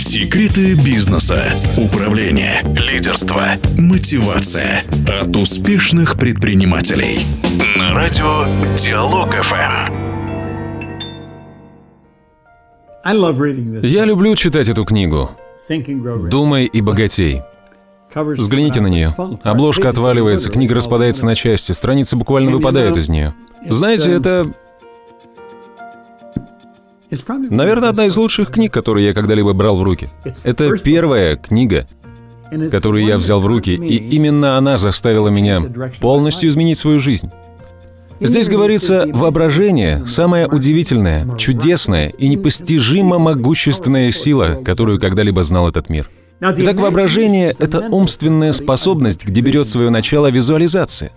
Секреты бизнеса, управления, лидерства, мотивация от успешных предпринимателей. На радио Диалог FM. Я люблю читать эту книгу «Думай и богатей». Взгляните на нее. Обложка отваливается, книга распадается на части, страницы буквально выпадают из нее. Знаете, это, наверное, одна из лучших книг, которые я когда-либо брал в руки. Это первая книга, которую я взял в руки, и именно она заставила меня полностью изменить свою жизнь. Здесь говорится, воображение — самая удивительная, чудесная и непостижимо могущественная сила, которую когда-либо знал этот мир. Итак, воображение — это умственная способность, где берет свое начало визуализация.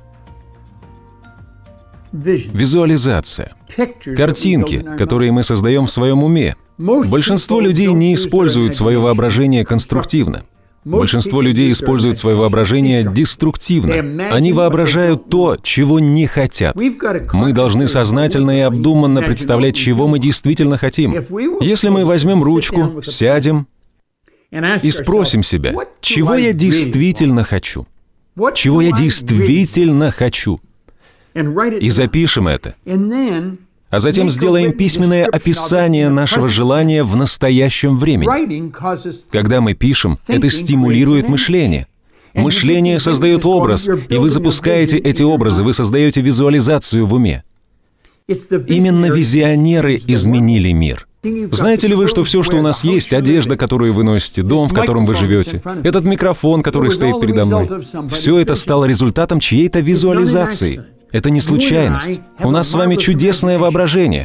Визуализация. Картинки, которые мы создаем в своем уме. Большинство людей не используют свое воображение конструктивно. Большинство людей используют свое воображение деструктивно. Они воображают то, чего не хотят. Мы должны сознательно и обдуманно представлять, чего мы действительно хотим. Если мы возьмем ручку, сядем и спросим себя, чего я действительно хочу? Чего я действительно хочу? И запишем это. А затем сделаем письменное описание нашего желания в настоящем времени. Когда мы пишем, это стимулирует мышление. Мышление создает образ, и вы запускаете эти образы, вы создаете визуализацию в уме. Именно визионеры изменили мир. Знаете ли вы, что все, что у нас есть, одежда, которую вы носите, дом, в котором вы живете, этот микрофон, который стоит передо мной, все это стало результатом чьей-то визуализации. Это не случайность. У нас с вами чудесное воображение.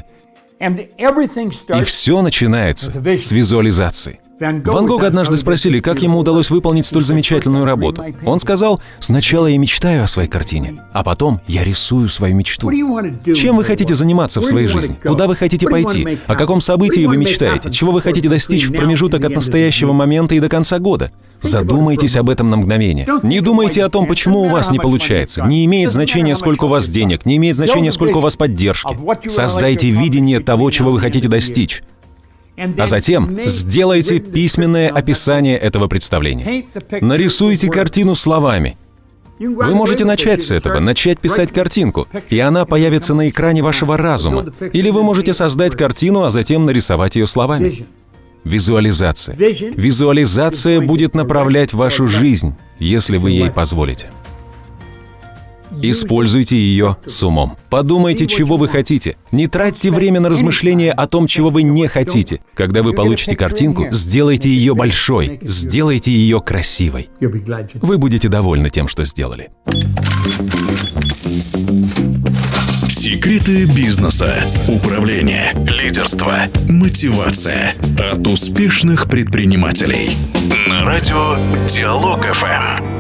И все начинается с визуализации. Ван Гога однажды спросили, как ему удалось выполнить столь замечательную работу. Он сказал, сначала я мечтаю о своей картине, а потом я рисую свою мечту. Чем вы хотите заниматься в своей жизни? Куда вы хотите пойти? О каком событии вы мечтаете? Чего вы хотите достичь в промежуток от настоящего момента и до конца года? Задумайтесь об этом на мгновение. Не думайте о том, почему у вас не получается. Не имеет значения, сколько у вас денег, не имеет значения, сколько у вас поддержки. Создайте видение того, чего вы хотите достичь. А затем сделайте письменное описание этого представления. Нарисуйте картину словами. Вы можете начать с этого, начать писать картинку, и она появится на экране вашего разума. Или вы можете создать картину, а затем нарисовать ее словами. Визуализация. Визуализация будет направлять вашу жизнь, если вы ей позволите. Используйте ее с умом. Подумайте, чего вы хотите. Не тратьте время на размышления о том, чего вы не хотите. Когда вы получите картинку, сделайте ее большой, сделайте ее красивой. Вы будете довольны тем, что сделали. Секреты бизнеса, управления, лидерства, мотивация от успешных предпринимателей. На радио Диалог FM.